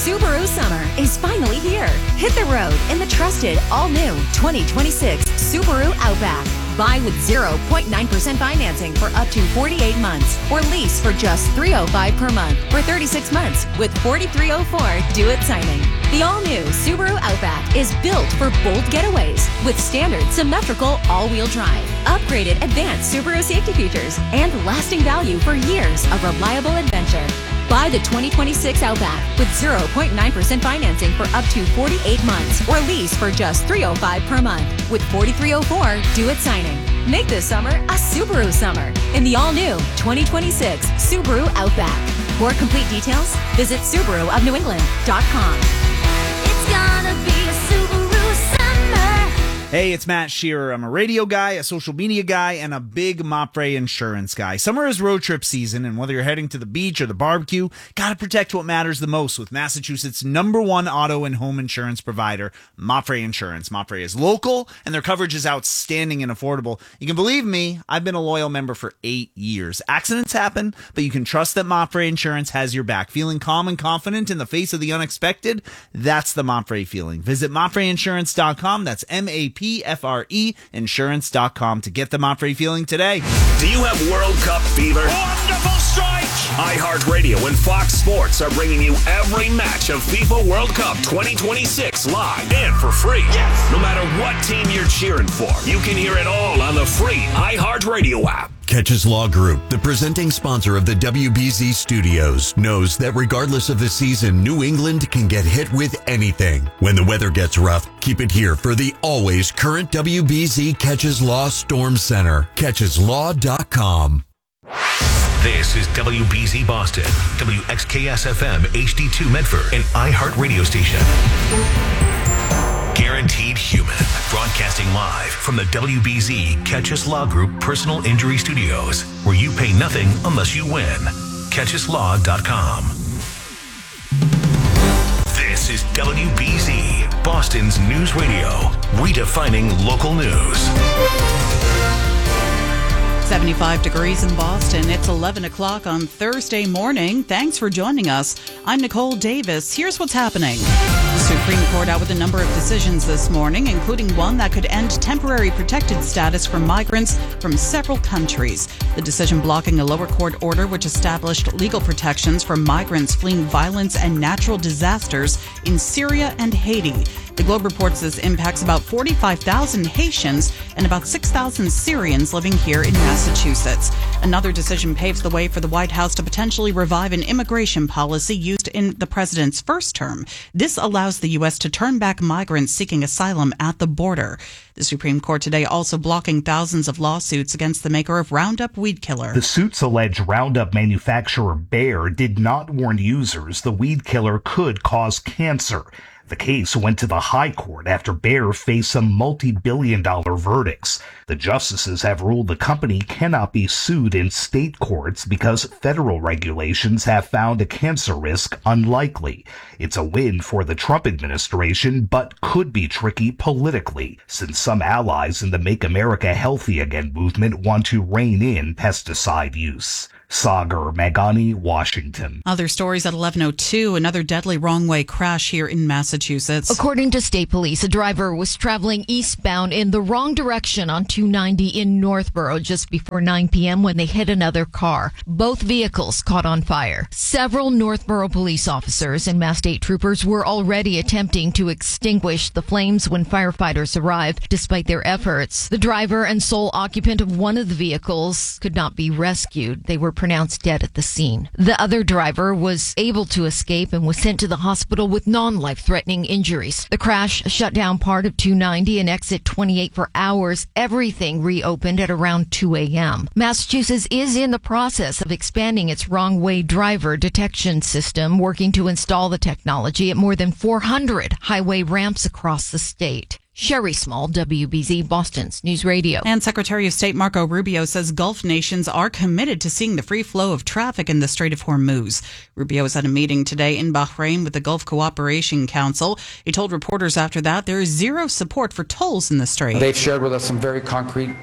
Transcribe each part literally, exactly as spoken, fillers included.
Subaru summer is finally here. Hit the road in the trusted, all-new twenty twenty-six Subaru Outback. Buy with zero point nine percent financing for up to forty-eight months or lease for just three hundred five dollars per month for thirty-six months with forty-three oh four due at signing. The all-new Subaru Outback is built for bold getaways with standard symmetrical all-wheel drive, upgraded advanced Subaru safety features, and lasting value for years of reliable adventure. Buy the twenty twenty-six Outback with zero point nine percent financing for up to forty-eight months or lease for just three hundred five dollars per month with forty-three oh four due at signing. Make this summer a Subaru summer in the all-new twenty twenty-six Subaru Outback. For complete details, visit Subaru of New England dot com. It's gonna be a Subaru summer. Hey, it's Matt Shearer. I'm a radio guy, a social media guy, and a big Mopre insurance guy. Summer is road trip season, and whether you're heading to the beach or the barbecue, gotta protect what matters the most with Massachusetts' number one auto and home insurance provider, Mopre Insurance. Mopre is local, and their coverage is outstanding and affordable. You can believe me, I've been a loyal member for eight years. Accidents happen, but you can trust that Mopre Insurance has your back. Feeling calm and confident in the face of the unexpected? That's the Mopre feeling. Visit Mopre Insurance dot com. That's M A P F R E insurance dot com to get the Mopre feeling today. Do you have World Cup fever? Wonderful strike! iHeartRadio and Fox Sports are bringing you every match of FIFA World Cup twenty twenty-six live and for free. Yes! No matter what team you're cheering for, you can hear it all on the free iHeartRadio app. Catches Law Group, the presenting sponsor of the W B Z Studios, knows that regardless of the season, New England can get hit with anything. When the weather gets rough, keep it here for the always current W B Z Catches Law Storm Center. catches law dot com. This is W B Z Boston, W X K S F M H D two Medford, an iHeart radio station. Guaranteed Human, broadcasting live from the W B Z Catches Law Group Personal Injury Studios, where you pay nothing unless you win. catches law dot com. This is W B Z, Boston's news radio, redefining local news. seventy-five degrees in Boston. It's eleven o'clock on Thursday morning. Thanks for joining us. I'm Nicole Davis. Here's what's happening. The Supreme Court out with a number of decisions this morning, including one that could end temporary protected status for migrants from several countries. The decision blocking a lower court order which established legal protections for migrants fleeing violence and natural disasters in Syria and Haiti. The Globe reports this impacts about forty-five thousand Haitians and about six thousand Syrians living here in Massachusetts. Another decision paves the way for the White House to potentially revive an immigration policy used in the president's first term. This allows the U S to turn back migrants seeking asylum at the border. The Supreme Court today also blocking thousands of lawsuits against the maker of Roundup weed killer. The suits allege Roundup manufacturer Bayer did not warn users the weed killer could cause cancer. The case went to the High Court after Bayer faced some multi-billion dollar verdicts. The justices have ruled the company cannot be sued in state courts because federal regulations have found a cancer risk unlikely. It's a win for the Trump administration, but could be tricky politically, since some allies in the Make America Healthy Again movement want to rein in pesticide use. Sagar Magani, Washington. Other stories at eleven oh two, another deadly wrong-way crash here in Massachusetts. According to state police, a driver was traveling eastbound in the wrong direction on two ninety in Northborough just before nine p.m. when they hit another car. Both vehicles caught on fire. Several Northborough police officers and Mass State troopers were already attempting to extinguish the flames when firefighters arrived. Despite their efforts, the driver and sole occupant of one of the vehicles could not be rescued. They were pronounced dead at the scene. The other driver was able to escape and was sent to the hospital with non-life-threatening injuries. The crash shut down part of two ninety and exit twenty-eight for hours. Everything reopened at around two a.m. Massachusetts is in the process of expanding its wrong-way driver detection system, working to install the technology at more than four hundred highway ramps across the state. Sherry Small, W B Z Boston's News Radio. And Secretary of State Marco Rubio says Gulf nations are committed to seeing the free flow of traffic in the Strait of Hormuz. Rubio was at a meeting today in Bahrain with the Gulf Cooperation Council. He told reporters after that there is zero support for tolls in the strait. They've shared with us some very concrete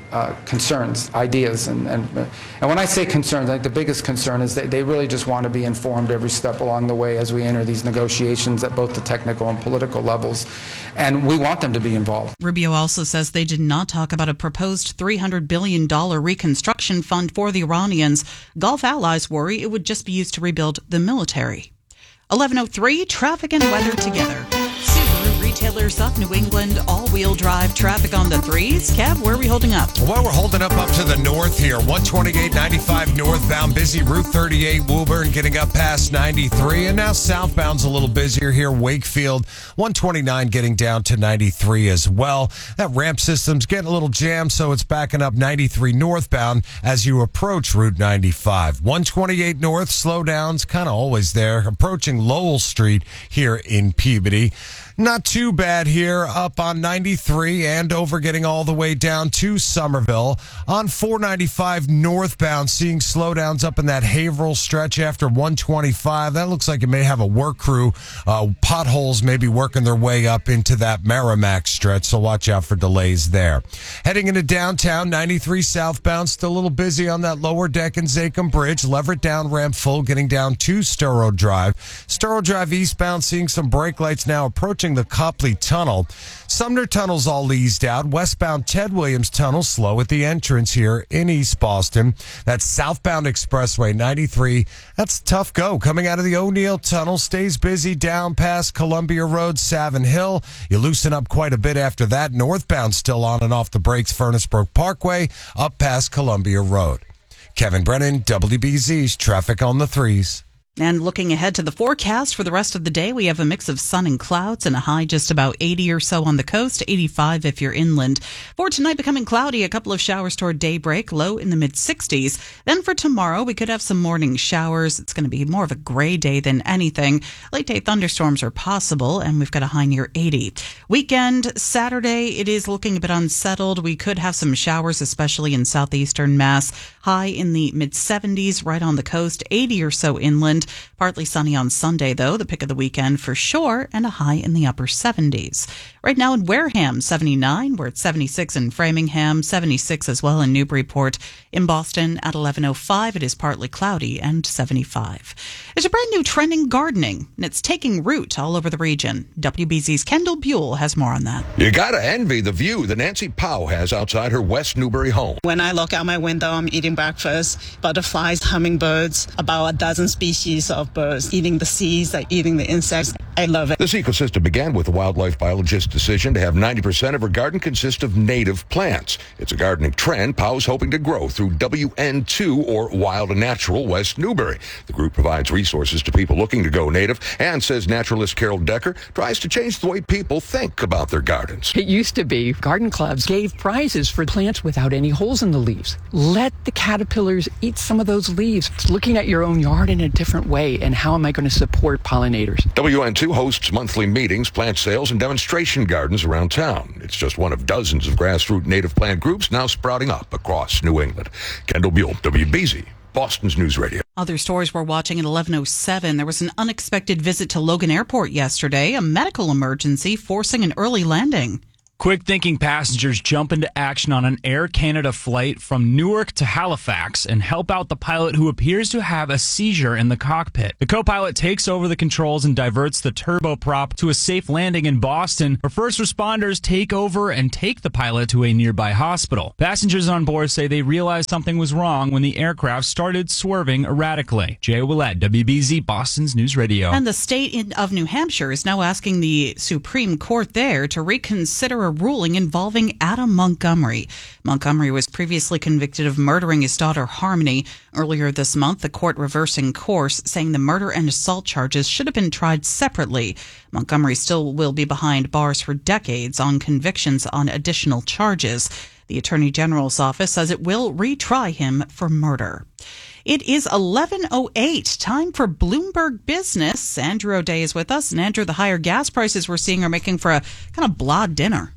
uh, concerns, ideas. And, and, and when I say concerns, I think the biggest concern is that they really just want to be informed every step along the way as we enter these negotiations at both the technical and political levels. And we want them to be involved. Rubio also says they did not talk about a proposed three hundred billion dollars reconstruction fund for the Iranians. Gulf allies worry it would just be used to rebuild the military. eleven oh three, traffic and weather together. Subaru retailers up New England, all-wheel drive traffic on the threes. Kev, where are we holding up? Well, we're holding up up to the north here. one twenty-eight ninety-five northbound, busy. Route thirty-eight Woburn getting up past ninety-three. And now southbound's a little busier here. Wakefield, one twenty-nine getting down to ninety-three as well. That ramp system's getting a little jammed, so it's backing up ninety-three northbound as you approach Route ninety-five. one twenty-eight north, slowdowns kind of always there. Approaching Lowell Street here in Peabody. Not too bad here up on ninety-three and over getting all the way down to Somerville. On four ninety-five northbound, seeing slowdowns up in that Haverhill stretch after one twenty-five. That looks like it may have a work crew. Uh, potholes may be working their way up into that Merrimack stretch, so watch out for delays there. Heading into downtown, ninety-three southbound, still a little busy on that lower deck in Zachem Bridge. Leverett down ramp full, getting down to Sturrow Drive. Sturrow Drive eastbound, seeing some brake lights now approaching the Copley Tunnel. Sumner Tunnel's all eased out. Westbound Ted Williams Tunnel slow at the entrance here in East Boston. That southbound expressway ninety-three, that's a tough go. Coming out of the O'Neill Tunnel, stays busy down past Columbia Road, Savin Hill. You loosen up quite a bit after that. Northbound still on and off the brakes, Furnace Brook Parkway, up past Columbia Road. Kevin Brennan, W B Z's Traffic on the Threes. And looking ahead to the forecast for the rest of the day, we have a mix of sun and clouds and a high just about eighty or so on the coast, eighty-five if you're inland. For tonight, becoming cloudy, a couple of showers toward daybreak, low in the mid-sixties. Then for tomorrow, we could have some morning showers. It's going to be more of a gray day than anything. Late day thunderstorms are possible, and we've got a high near eighty. Weekend, Saturday, it is looking a bit unsettled. We could have some showers, especially in southeastern Mass. High in the mid-seventies, right on the coast, eighty or so inland. Partly sunny on Sunday, though, the pick of the weekend for sure, and a high in the upper seventies. Right now in Wareham, seventy-nine. We're at seventy-six in Framingham, seventy-six as well in Newburyport. In Boston at eleven oh five, it is partly cloudy and seventy-five. There's a brand new trend in gardening, and it's taking root all over the region. W B Z's Kendall Buell has more on that. You gotta envy the view that Nancy Powell has outside her West Newbury home. When I look out my window, I'm eating breakfast. Butterflies, hummingbirds, about a dozen species of birds eating the seeds, like eating the insects. I love it. This ecosystem began with a wildlife biologist's decision to have ninety percent of her garden consist of native plants. It's a gardening trend Powell's hoping to grow through W N two, or Wild and Natural West Newbury. The group provides resources to people looking to go native and says naturalist Carol Decker tries to change the way people think about their gardens. It used to be garden clubs gave prizes for plants without any holes in the leaves. Let the caterpillars eat some of those leaves. It's looking at your own yard in a different way, and how am I going to support pollinators? W N two hosts monthly meetings, plant sales, and demonstration gardens around town. It's just one of dozens of grassroots native plant groups now sprouting up across New England. Kendall Buell, W B Z, Boston's News Radio. Other stories we're watching at eleven oh seven. There was an unexpected visit to Logan Airport yesterday, a medical emergency forcing an early landing. Quick-thinking passengers jump into action on an Air Canada flight from Newark to Halifax and help out the pilot who appears to have a seizure in the cockpit. The co-pilot takes over the controls and diverts the turboprop to a safe landing in Boston, where first responders take over and take the pilot to a nearby hospital. Passengers on board say they realized something was wrong when the aircraft started swerving erratically. Jay Willett, W B Z, Boston's News Radio. And the state in, of New Hampshire is now asking the Supreme Court there to reconsider a ruling involving Adam Montgomery. Montgomery was previously convicted of murdering his daughter Harmony. Earlier this month, the court reversing course, saying the murder and assault charges should have been tried separately. Montgomery still will be behind bars for decades on convictions on additional charges. The Attorney General's office says it will retry him for murder. It is eleven oh eight, time for Bloomberg Business. Andrew O'Day is with us. And Andrew, the higher gas prices we're seeing are making for a kind of blah dinner.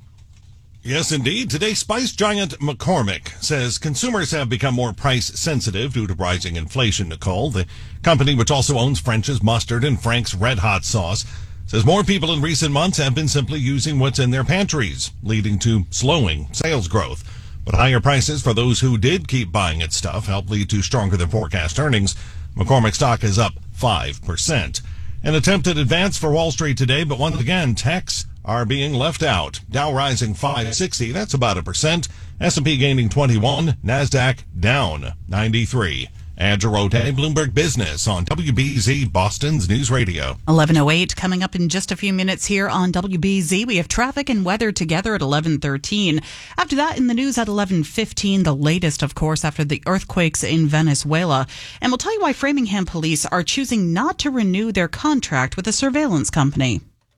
Yes, indeed. Today, spice giant McCormick says consumers have become more price sensitive due to rising inflation, Nicole. The company, which also owns French's Mustard and Frank's Red Hot Sauce, says more people in recent months have been simply using what's in their pantries, leading to slowing sales growth. But higher prices for those who did keep buying its stuff helped lead to stronger than forecast earnings. McCormick stock is up five percent. An attempted advance for Wall Street today, but once again, techs are being left out. Dow rising five sixty, that's about a percent. S and P gaining twenty-one, NASDAQ down ninety-three. Andrew Rote, Bloomberg Business on W B Z Boston's News Radio. eleven oh eight coming up in just a few minutes here on W B Z. We have traffic and weather together at eleven thirteen. After that, in the news at eleven fifteen, the latest, of course, after the earthquakes in Venezuela. And we'll tell you why Framingham police are choosing not to renew their contract with a surveillance company.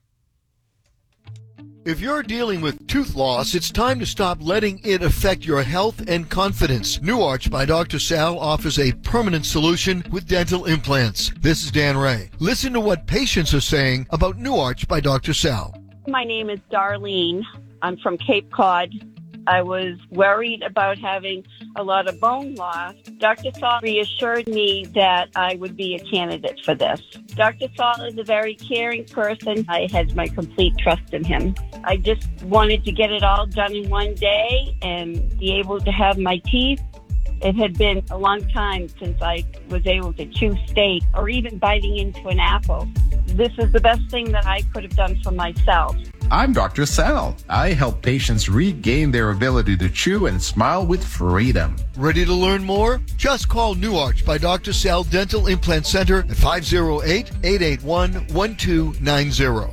If you're dealing with tooth loss, it's time to stop letting it affect your health and confidence. New Arch by Doctor Sal offers a permanent solution with dental implants. This is Dan Ray. Listen to what patients are saying about New Arch by Doctor Sal. My name is Darlene. I'm from Cape Cod. I was worried about having a lot of bone loss. Doctor Saul reassured me that I would be a candidate for this. Doctor Saul is a very caring person. I had my complete trust in him. I just wanted to get it all done in one day and be able to have my teeth. It had been a long time since I was able to chew steak or even biting into an apple. This is the best thing that I could have done for myself. I'm Doctor Sal. I help patients regain their ability to chew and smile with freedom. Ready to learn more? Just call New Arch by Doctor Sal Dental Implant Center at five oh eight, eight eight one, one two nine zero.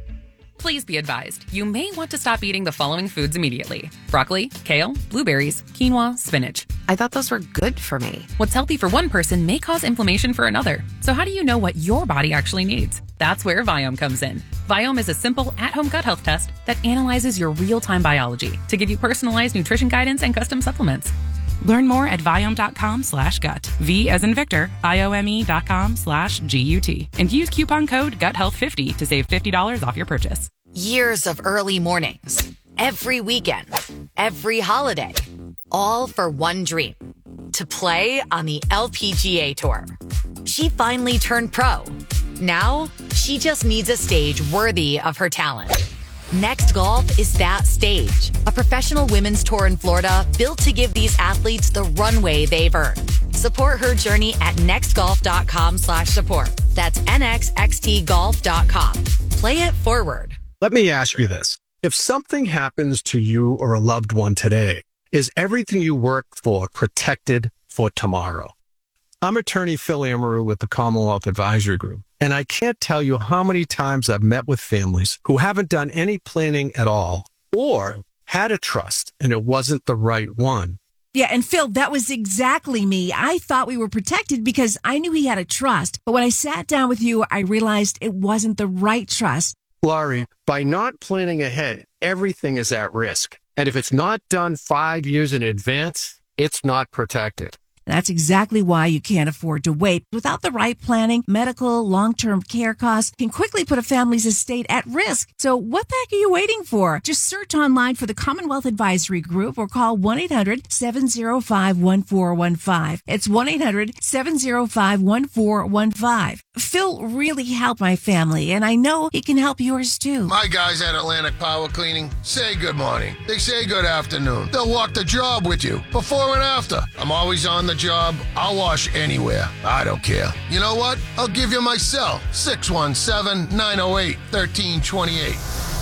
Please be advised, you may want to stop eating the following foods immediately. Broccoli, kale, blueberries, quinoa, spinach. I thought those were good for me. What's healthy for one person may cause inflammation for another. So how do you know what your body actually needs? That's where Viome comes in. Viome is a simple at-home gut health test that analyzes your real-time biology to give you personalized nutrition guidance and custom supplements. Learn more at Viome.com slash gut. V as in Victor, I-O-M-E dot com slash G-U-T. And use coupon code gut health fifty to save fifty dollars off your purchase. Years of early mornings, every weekend, every holiday, all for one dream, to play on the L P G A Tour. She finally turned pro. Now, she just needs a stage worthy of her talent. Next Golf is that stage. A professional women's tour in Florida built to give these athletes the runway they've earned. Support her journey at nextgolf.com slash support. That's N X X T golf dot com. Play it forward. Let me ask you this. If something happens to you or a loved one today, is everything you work for protected for tomorrow? I'm attorney Phil Amaru with the Commonwealth Advisory Group, and I can't tell you how many times I've met with families who haven't done any planning at all or had a trust and it wasn't the right one. Yeah, and Phil, that was exactly me. I thought we were protected because I knew he had a trust. But when I sat down with you, I realized it wasn't the right trust. Laurie, by not planning ahead, everything is at risk. And if it's not done five years in advance, it's not protected. That's exactly why you can't afford to wait. Without the right planning, medical, long-term care costs can quickly put a family's estate at risk. So what the heck are you waiting for? Just search online for the Commonwealth Advisory Group or call one eight hundred, seven oh five, one four one five. It's one eight hundred, seven oh five, one four one five. Phil really helped my family, and I know he can help yours too. My guys at Atlantic Power Cleaning say good morning. They say good afternoon. They'll walk the job with you before and after. I'm always on the job. I'll wash anywhere. I don't care. You know what? I'll give you my cell. six one seven, nine oh eight, one three two eight.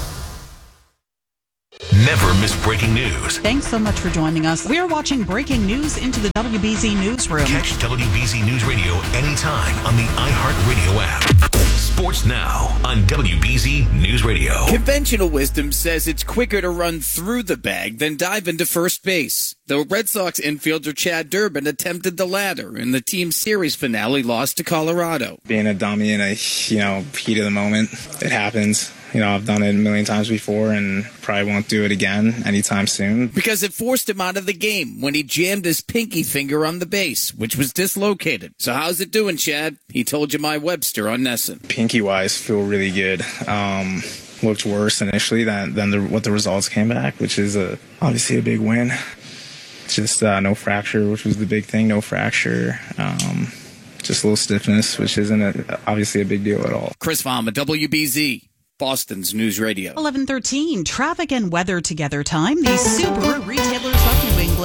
Never miss breaking news. Thanks so much for joining us. We are watching breaking news into the W B Z Newsroom. Catch W B Z News Radio anytime on the iHeartRadio app. Sports now on W B Z News Radio. Conventional wisdom says it's quicker to run through the bag than dive into first base. The Red Sox infielder Chad Durbin attempted the latter in the team's series finale loss to Colorado. Being a dummy in a, you know, heat of the moment, it happens. You know, I've done it a million times before and probably won't do it again anytime soon. Because it forced him out of the game when he jammed his pinky finger on the base, which was dislocated. So how's it doing, Chad? He told you my Webster on Nesson. Pinky-wise, feel really good. Um, looked worse initially than, than the, what the results came back, which is a, obviously a big win. Just uh, no fracture, which was the big thing, no fracture. Um, just a little stiffness, which isn't a, obviously a big deal at all. Chris Vama, W B Z. Boston's News Radio. eleven thirteen, traffic and weather together time. The Subaru Retailers of New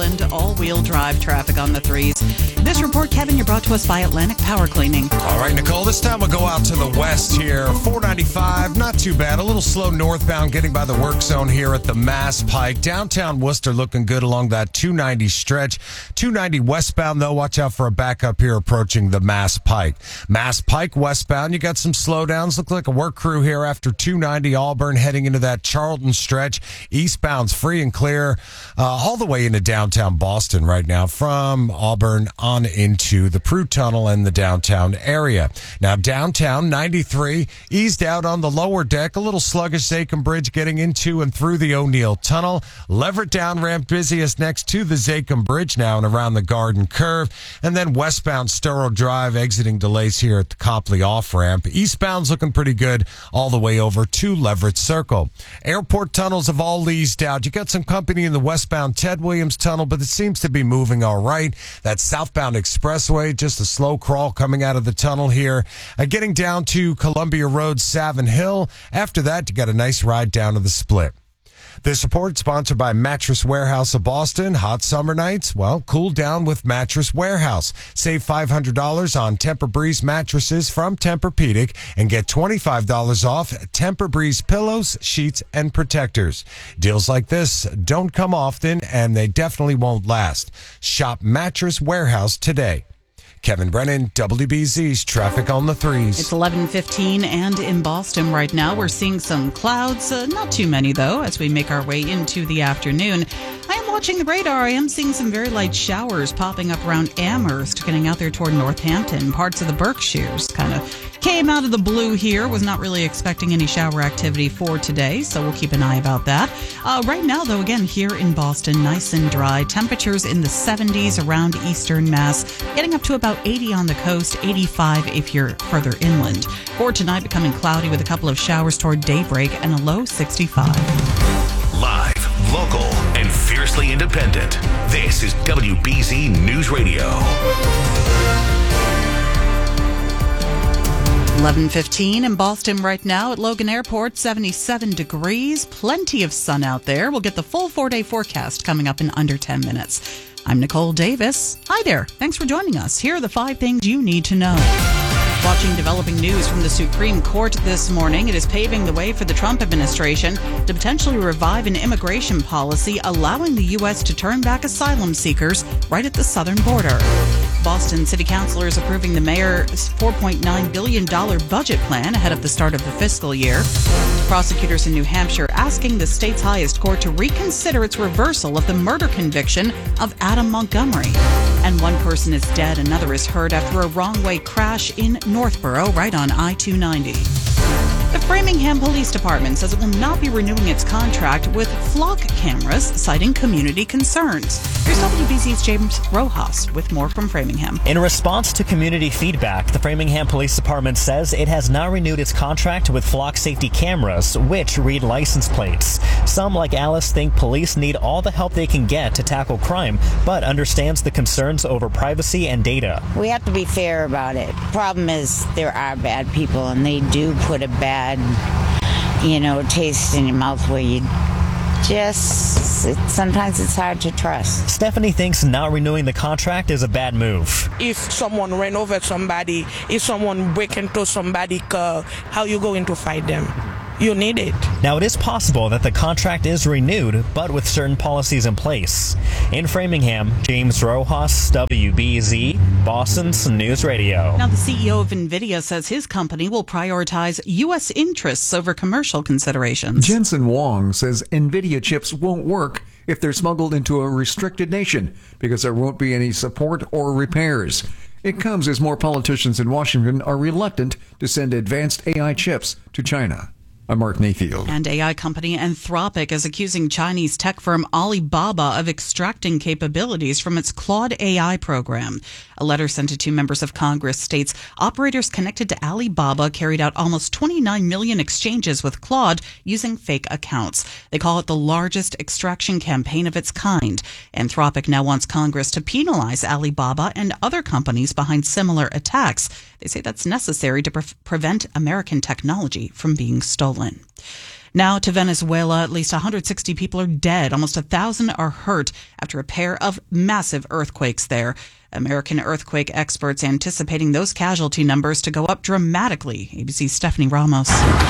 Island, all-wheel drive traffic on the threes. This report, Kevin, you're brought to us by Atlantic Power Cleaning. All right, Nicole, this time we'll go out to the west here. four ninety-five, not too bad. A little slow northbound getting by the work zone here at the Mass Pike. Downtown Worcester looking good along that two ninety stretch. two ninety westbound, though, watch out for a backup here approaching the Mass Pike. Mass Pike westbound, you got some slowdowns. Look like a work crew here after two ninety Auburn heading into that Charlton stretch. Eastbound's free and clear uh, all the way into downtown Boston right now from Auburn on into the Prue Tunnel and the downtown area. Now downtown ninety-three eased out on the lower deck, a little sluggish Zachem Bridge getting into and through the O'Neill Tunnel. Leverett down ramp busiest next to the Zachem Bridge now and around the Garden Curve. And then westbound Storrow Drive exiting delays here at the Copley off ramp. Eastbound's looking pretty good all the way over to Leverett Circle. Airport tunnels have all eased out. You got some company in the westbound Ted Williams Tunnel, but it seems to be moving all right. That southbound expressway, just a slow crawl coming out of the tunnel here. Uh, getting down to Columbia Road, Savin Hill. After that, you got a nice ride down to the Split. This report sponsored by Mattress Warehouse of Boston. Hot summer nights? Well, cool down with Mattress Warehouse. Save five hundred dollars on Tempur-Breeze mattresses from Tempur-Pedic and get twenty-five dollars off Tempur-Breeze pillows, sheets, and protectors. Deals like this don't come often, and they definitely won't last. Shop Mattress Warehouse today. Kevin Brennan, W B Z's Traffic on the Threes. It's eleven fifteen, and in Boston right now, we're seeing some clouds. Uh, not too many, though, as we make our way into the afternoon. I am watching the radar. I am seeing some very light showers popping up around Amherst, getting out there toward Northampton. Parts of the Berkshires kind of came out of the blue here. Was not really expecting any shower activity for today, so we'll keep an eye about that. Uh, right now, though, again, here in Boston, nice and dry. Temperatures in the seventies around eastern Mass, getting up to about eighty on the coast, eighty-five if you're further inland. For tonight, becoming cloudy with a couple of showers toward daybreak and a low sixty-five. Live, local, and fiercely independent. This is W B Z News Radio. eleven fifteen in Boston right now at Logan Airport, seventy-seven degrees. Plenty of sun out there. We'll get the full four-day forecast coming up in under ten minutes. I'm Nicole Davis. Hi there. Thanks for joining us. Here are the five things you need to know. Watching developing news from the Supreme Court this morning, it is paving the way for the Trump administration to potentially revive an immigration policy allowing the U S to turn back asylum seekers right at the southern border. Boston City Councilors approving the mayor's four point nine billion dollars budget plan ahead of the start of the fiscal year. Prosecutors in New Hampshire asking the state's highest court to reconsider its reversal of the murder conviction of Adam Montgomery. And one person is dead, another is hurt after a wrong-way crash in Northborough, right on I two ninety. The Framingham Police Department says it will not be renewing its contract with Flock cameras, citing community concerns. Here's W B Z's James Rojas with more from Framingham. In response to community feedback, the Framingham Police Department says it has now renewed its contract with Flock safety cameras, which read license plates. Some, like Alice, think police need all the help they can get to tackle crime, but understands the concerns over privacy and data. We have to be fair about it. Problem is, there are bad people, and they do put a bad you know, taste in your mouth where you just, it, sometimes it's hard to trust. Stephanie thinks not renewing the contract is a bad move. If someone ran over somebody, if someone break into somebody's car, how you going to fight them? You need it. Now, it is possible that the contract is renewed, but with certain policies in place. In Framingham, James Rojas, W B Z, Boston's News Radio. Now, the C E O of NVIDIA says his company will prioritize U S interests over commercial considerations. Jensen Huang says NVIDIA chips won't work if they're smuggled into a restricted nation because there won't be any support or repairs. It comes as more politicians in Washington are reluctant to send advanced A I chips to China. I'm Mark Mayfield. And A I company Anthropic is accusing Chinese tech firm Alibaba of extracting capabilities from its Claude A I program. A letter sent to two members of Congress states operators connected to Alibaba carried out almost twenty-nine million exchanges with Claude using fake accounts. They call it the largest extraction campaign of its kind. Anthropic now wants Congress to penalize Alibaba and other companies behind similar attacks. They say that's necessary to pre- prevent American technology from being stolen. Now to Venezuela, at least one hundred sixty people are dead. Almost one thousand are hurt after a pair of massive earthquakes there. American earthquake experts anticipating those casualty numbers to go up dramatically. A B C's Stephanie Ramos.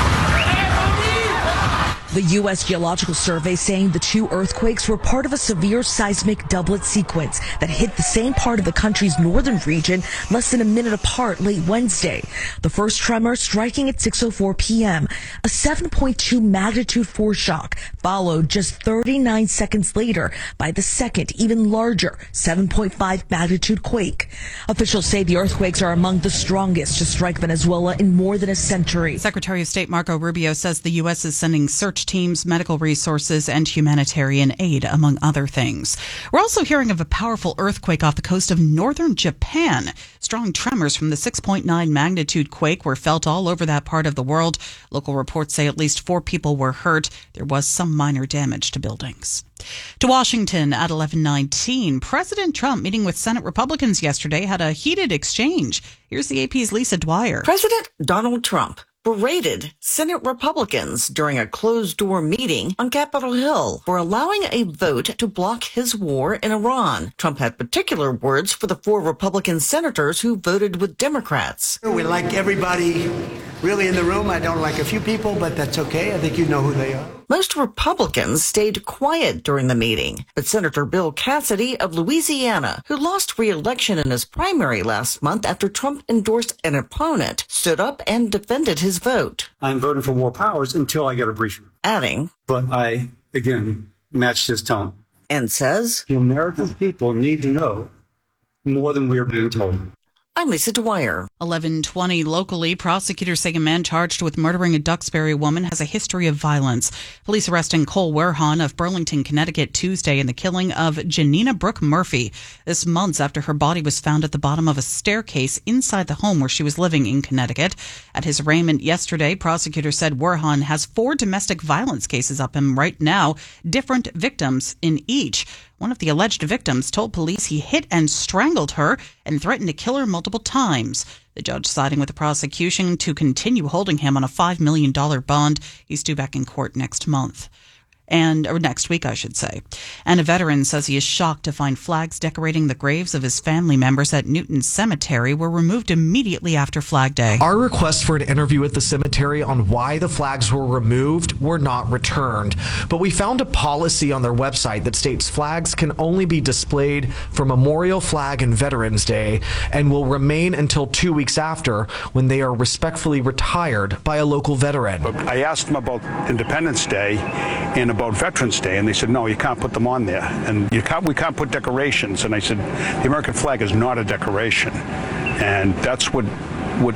The U S Geological Survey saying the two earthquakes were part of a severe seismic doublet sequence that hit the same part of the country's northern region less than a minute apart late Wednesday. The first tremor striking at six oh four p.m. A seven point two magnitude foreshock followed just thirty-nine seconds later by the second, even larger seven point five magnitude quake. Officials say the earthquakes are among the strongest to strike Venezuela in more than a century. Secretary of State Marco Rubio says the U S is sending search teams, medical resources, and humanitarian aid, among other things. We're also hearing of a powerful earthquake off the coast of northern Japan. Strong tremors from the six point nine magnitude quake were felt all over that part of the world. Local reports say at least four people were hurt. There was some minor damage to buildings. To Washington at eleven nineteen, President Trump meeting with Senate Republicans yesterday had a heated exchange. Here's the A P's Lisa Dwyer. President Donald Trump berated Senate Republicans during a closed-door meeting on Capitol Hill for allowing a vote to block his war in Iran. Trump had particular words for the four Republican senators who voted with Democrats. We like everybody really in the room. I don't like a few people, but that's okay. I think you know who they are. Most Republicans stayed quiet during the meeting, but Senator Bill Cassidy of Louisiana, who lost re-election in his primary last month after Trump endorsed an opponent, stood up and defended his vote. I'm voting for more powers until I get a briefing. Adding, but I, again, matched his tone. And says, the American people need to know more than we are being told. I'm Lisa Dwyer. eleven twenty locally, prosecutors say a man charged with murdering a Duxbury woman has a history of violence. Police arresting Cole Werhan of Burlington, Connecticut Tuesday in the killing of Janina Brooke Murphy. This months after her body was found at the bottom of a staircase inside the home where she was living in Connecticut. At his arraignment yesterday, prosecutors said Werhan has four domestic violence cases up him right now, different victims in each. One of the alleged victims told police he hit and strangled her and threatened to kill her multiple times. The judge siding with the prosecution to continue holding him on a five million dollars bond. He's due back in court next month. And or next week, I should say. And a veteran says he is shocked to find flags decorating the graves of his family members at Newton Cemetery were removed immediately after Flag Day. Our requests for an interview with the cemetery on why the flags were removed were not returned. But we found a policy on their website that states flags can only be displayed for Memorial Flag and Veterans Day and will remain until two weeks after when they are respectfully retired by a local veteran. I asked them about Independence Day and about Veterans Day, and they said, no, you can't put them on there. And you can't, we can't put decorations. And I said, the American flag is not a decoration. And that's what what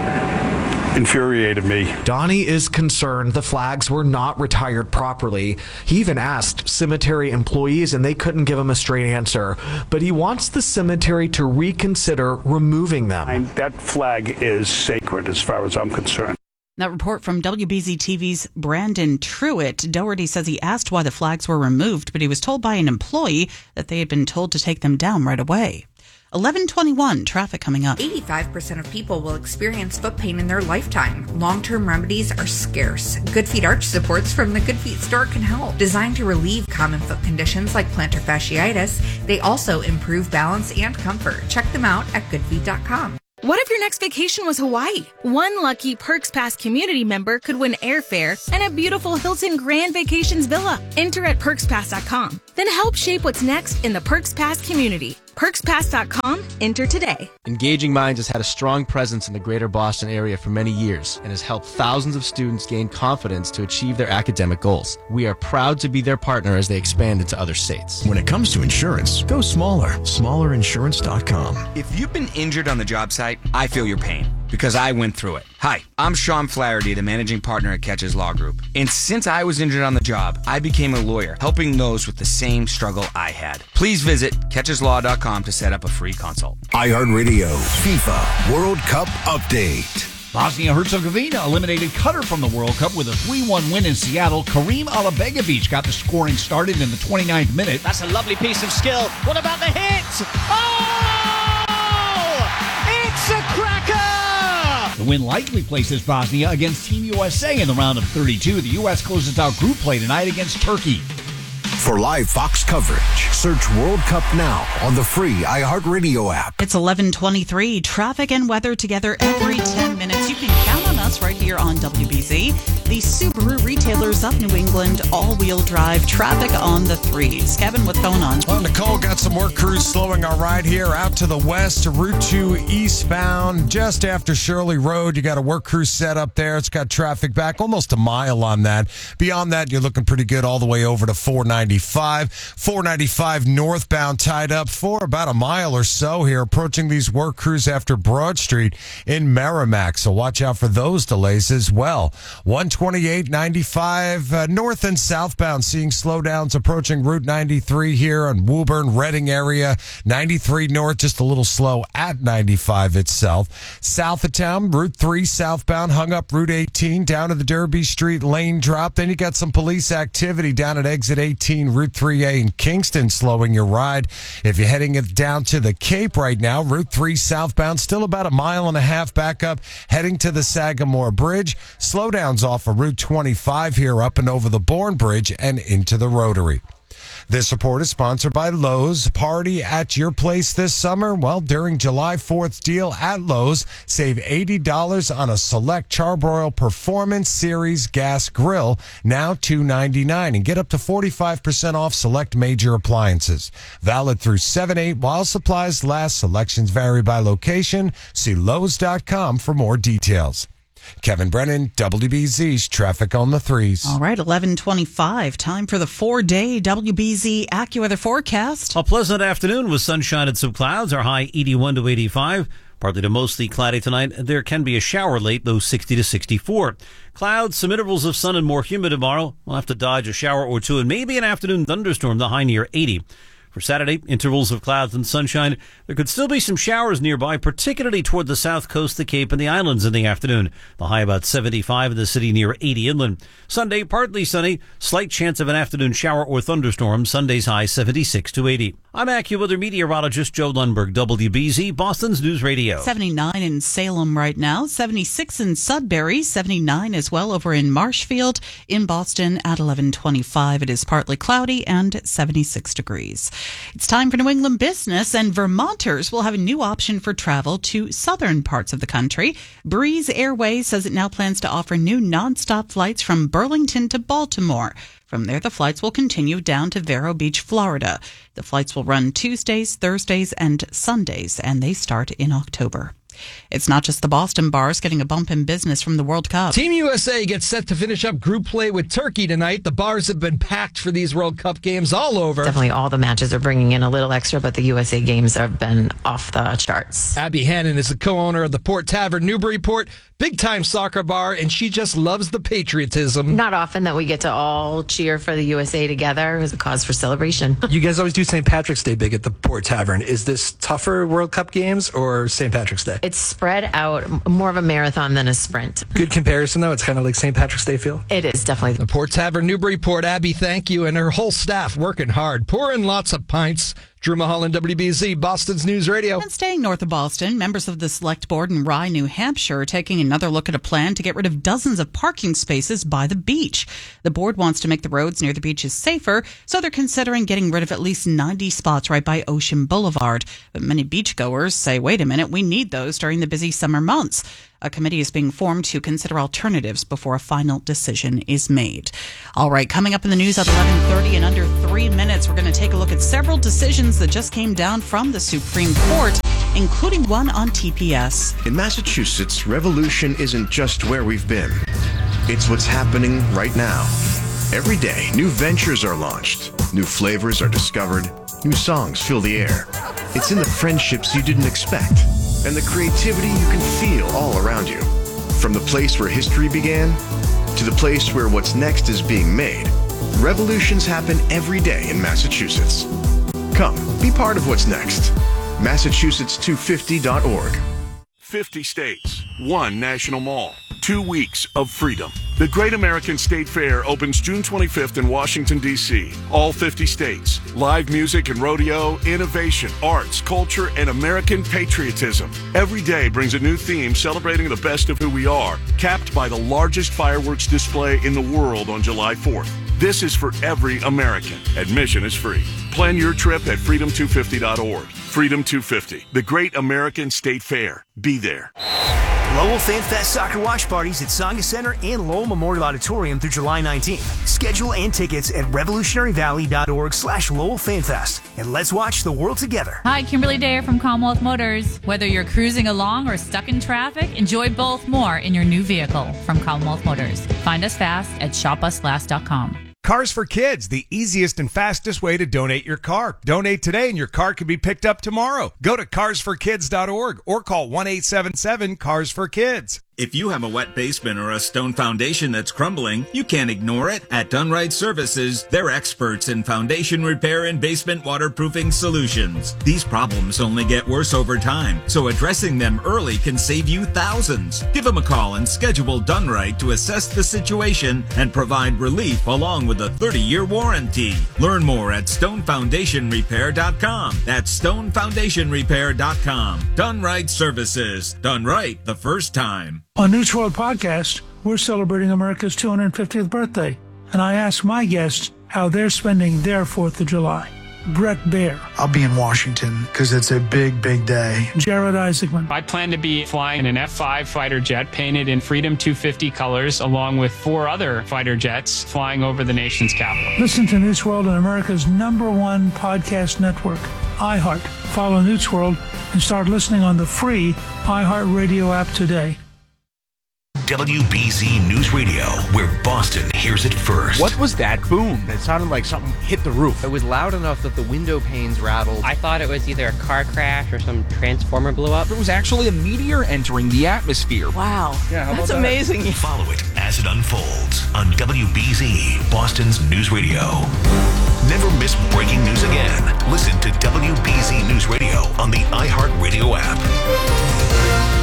infuriated me. Donnie is concerned the flags were not retired properly. He even asked cemetery employees, and they couldn't give him a straight answer. But he wants the cemetery to reconsider removing them. And that flag is sacred as far as I'm concerned. That report from W B Z T V's Brandon Truitt. Doherty says he asked why the flags were removed, but he was told by an employee that they had been told to take them down right away. eleven twenty-one, traffic coming up. eighty-five percent of people will experience foot pain in their lifetime. Long-term remedies are scarce. Good Feet arch supports from the Good Feet store can help. Designed to relieve common foot conditions like plantar fasciitis, they also improve balance and comfort. Check them out at good feet dot com. What if your next vacation was Hawaii? One lucky Perks Pass community member could win airfare and a beautiful Hilton Grand Vacations villa. Enter at perks pass dot com. Then help shape what's next in the Perks Pass community. perks pass dot com. Enter today. Engaging Minds has had a strong presence in the greater Boston area for many years and has helped thousands of students gain confidence to achieve their academic goals. We are proud to be their partner as they expand into other states. When it comes to insurance, go smaller. smaller insurance dot com. If you've been injured on the job site, I feel your pain because I went through it. Hi, I'm Sean Flaherty, the managing partner at Catches Law Group. And since I was injured on the job, I became a lawyer, helping those with the same struggle I had. Please visit catches law dot com to set up a free consult. iHeartRadio FIFA World Cup Update. Bosnia-Herzegovina eliminated Qatar from the World Cup with a three one win in Seattle. Karim Alabegovic got the scoring started in the twenty-ninth minute. That's a lovely piece of skill. What about the hit? Oh! It's a cracker! The win likely places Bosnia against Team U S A in the round of thirty-two. The U S closes out group play tonight against Turkey. For live Fox coverage, search World Cup now on the free iHeartRadio app. It's eleven twenty-three. Traffic and weather together every ten minutes. You can count on us right here on W B Z. The Subaru retailers of New England, all-wheel drive, traffic on the threes. Kevin, what's going on? Well, Nicole, got some work crews slowing our ride here out to the west to Route two eastbound. Just after Shirley Road, you got a work crew set up there. It's got traffic back almost a mile on that. Beyond that, you're looking pretty good all the way over to four ninety-five. four ninety-five northbound tied up for about a mile or so here, approaching these work crews after Broad Street in Merrimack. So watch out for those delays as well. one twenty-eight ninety-five uh, north and southbound, seeing slowdowns approaching Route ninety-three here on Woburn, Reading area. ninety-three north, just a little slow at ninety-five itself. South of town, Route three southbound, hung up Route eighteen down to the Derby Street lane drop. Then you got some police activity down at exit eighteen, Route three A in Kingston, slowing your ride. If you're heading it down to the Cape right now, Route three southbound, still about a mile and a half back up, heading to the Sagamore Bridge. Slowdowns off of Route twenty-five here up and over the Bourne Bridge and into the Rotary. This report is sponsored by Lowe's. Party at your place this summer? Well, during July fourth deal at Lowe's, save eighty dollars on a select Charbroil Performance Series gas grill, now two ninety-nine, and get up to forty-five percent off select major appliances. Valid through seven eight while supplies last. Selections vary by location. See Lowe's dot com for more details. Kevin Brennan, W B Z's Traffic on the Threes. All right, eleven twenty-five. Time for the four-day W B Z AccuWeather forecast. A pleasant afternoon with sunshine and some clouds. Our high eighty-one to eighty-five. Partly to mostly cloudy tonight. There can be a shower late, though sixty to sixty-four. Clouds, some intervals of sun and more humid tomorrow. We'll have to dodge a shower or two and maybe an afternoon thunderstorm, the high near eighty. For Saturday, intervals of clouds and sunshine. There could still be some showers nearby, particularly toward the south coast, the Cape, and the islands in the afternoon. The high about seventy-five in the city, near eighty inland. Sunday, partly sunny. Slight chance of an afternoon shower or thunderstorm. Sunday's high seventy-six to eighty. I'm AccuWeather meteorologist Joe Lundberg, W B Z, Boston's News Radio. seventy-nine in Salem right now. seventy-six in Sudbury. seventy-nine as well over in Marshfield. In Boston at eleven twenty-five, it is partly cloudy and seventy-six degrees. It's time for New England business, and Vermonters will have a new option for travel to southern parts of the country. Breeze Airways says it now plans to offer new nonstop flights from Burlington to Baltimore. From there, the flights will continue down to Vero Beach, Florida. The flights will run Tuesdays, Thursdays, and Sundays, and they start in October. It's not just the Boston bars getting a bump in business from the World Cup. Team U S A gets set to finish up group play with Turkey tonight. The bars have been packed for these World Cup games all over. Definitely all the matches are bringing in a little extra, but the U S A games have been off the charts. Abby Hannon is the co-owner of the Port Tavern, Newburyport, big-time soccer bar, and she just loves the patriotism. Not often that we get to all cheer for the U S A together. It was a cause for celebration. You guys always do Saint Patrick's Day big at the Port Tavern. Is this tougher World Cup games or Saint Patrick's Day? It's spread out, more of a marathon than a sprint. Good comparison, though. It's kind of like Saint Patrick's Day feel. It is, definitely. The Port Tavern, Newburyport. Abby, thank you, and her whole staff working hard, pouring lots of pints. Drew Mulholland, W B Z, Boston's News Radio. And staying north of Boston, members of the Select Board in Rye, New Hampshire, are taking another look at a plan to get rid of dozens of parking spaces by the beach. The board wants to make the roads near the beaches safer, so they're considering getting rid of at least ninety spots right by Ocean Boulevard. But many beachgoers say, wait a minute, we need those during the busy summer months. A committee is being formed to consider alternatives before a final decision is made. All right, coming up in the news at eleven thirty in under three minutes, we're going to take a look at several decisions that just came down from the Supreme Court, including one on T P S. In Massachusetts, revolution isn't just where we've been. It's what's happening right now. Every day, new ventures are launched, new flavors are discovered, new songs fill the air. It's in the friendships you didn't expect, and the creativity you can feel all around you. From the place where history began, to the place where what's next is being made, revolutions happen every day in Massachusetts. Come, be part of what's next. Massachusetts two fifty dot org. fifty states, one national mall, two weeks of freedom. The Great American State Fair opens June twenty-fifth in Washington, D C All fifty states. Live music and rodeo, innovation, arts, culture, and American patriotism. Every day brings a new theme celebrating the best of who we are, capped by the largest fireworks display in the world on July fourth. This is for every American. Admission is free. Plan your trip at freedom two fifty dot org. Freedom two fifty, the Great American State Fair. Be there. Lowell Fan Fest soccer watch parties at Saga Center and Lowell Memorial Auditorium through July nineteenth. Schedule and tickets at revolutionary valley dot org slash Lowell Fan Fest. And let's watch the world together. Hi, Kimberly Dare from Commonwealth Motors. Whether you're cruising along or stuck in traffic, enjoy both more in your new vehicle from Commonwealth Motors. Find us fast at shop us last dot com. Cars for Kids, the easiest and fastest way to donate your car. Donate today and your car can be picked up tomorrow. Go to cars for kids dot org or call one eight seven seven cars for kids. If you have a wet basement or a stone foundation that's crumbling, you can't ignore it. At Dunright Services, they're experts in foundation repair and basement waterproofing solutions. These problems only get worse over time, so addressing them early can save you thousands. Give them a call and schedule Dunright to assess the situation and provide relief along with a thirty-year warranty. Learn more at stone foundation repair dot com. That's stone foundation repair dot com. Dunright Services. Done right the first time. On News World Podcast, we're celebrating America's two hundred fiftieth birthday, and I asked my guests how they're spending their fourth of July. Brett Baer. I'll be in Washington because it's a big, big day. Jared Isaacman. I plan to be flying an F five fighter jet painted in Freedom two fifty colors, along with four other fighter jets flying over the nation's capital. Listen to News World on America's number one podcast network, iHeart. Follow News World and start listening on the free iHeart Radio app today. W B Z News Radio, where Boston hears it first. What was that boom? It sounded like something hit the roof. It was loud enough that the window panes rattled. I thought it was either a car crash or some transformer blew up. It was actually a meteor entering the atmosphere. Wow, yeah, that's that? amazing. Follow it as it unfolds on W B Z, Boston's News Radio. Never miss breaking news again. Listen to W B Z News Radio on the iHeartRadio app.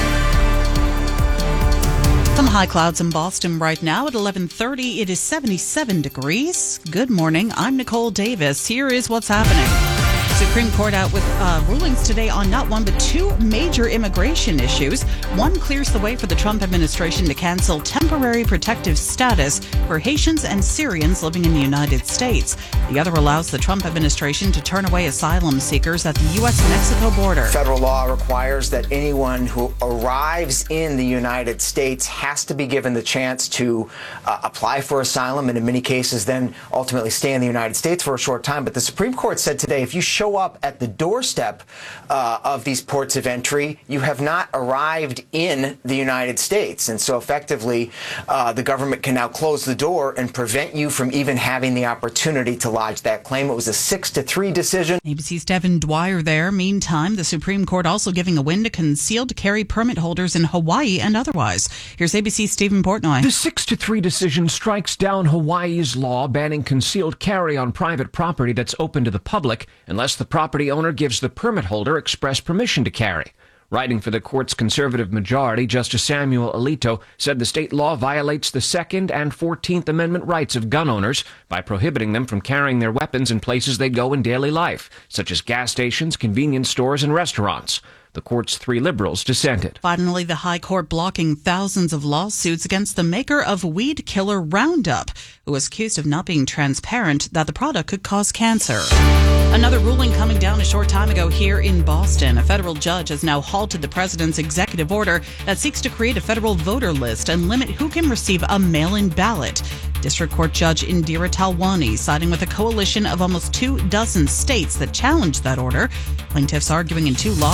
Some high clouds in Boston right now at eleven thirty. It is seventy-seven degrees. Good morning. I'm Nicole Davis. Here is what's happening. Supreme Court out with uh, rulings today on not one but two major immigration issues. One clears the way for the Trump administration to cancel temporary protective status for Haitians and Syrians living in the United States. The other allows the Trump administration to turn away asylum seekers at the U S Mexico border. Federal law requires that anyone who arrives in the United States has to be given the chance to uh, apply for asylum and in many cases then ultimately stay in the United States for a short time. But the Supreme Court said today if you show up at the doorstep uh, of these ports of entry, you have not arrived in the United States. And so effectively, uh, the government can now close the door and prevent you from even having the opportunity to lodge that claim. It was a six to three decision. A B C's Devin Dwyer there. Meantime, the Supreme Court also giving a win to concealed carry permit holders in Hawaii and otherwise. Here's A B C's Stephen Portnoy. The six to three decision strikes down Hawaii's law banning concealed carry on private property that's open to the public unless the property owner gives the permit holder express permission to carry. Writing for the court's conservative majority, Justice Samuel Alito said the state law violates the Second and Fourteenth Amendment rights of gun owners by prohibiting them from carrying their weapons in places they go in daily life, such as gas stations, convenience stores, and restaurants. The court's three liberals dissented. Finally, the High Court blocking thousands of lawsuits against the maker of weed killer Roundup, who was accused of not being transparent that the product could cause cancer. Another ruling coming down a short time ago here in Boston. A federal judge has now halted the president's executive order that seeks to create a federal voter list and limit who can receive a mail-in ballot. District Court Judge Indira Talwani siding with a coalition of almost two dozen states that challenged that order. Plaintiffs arguing in two law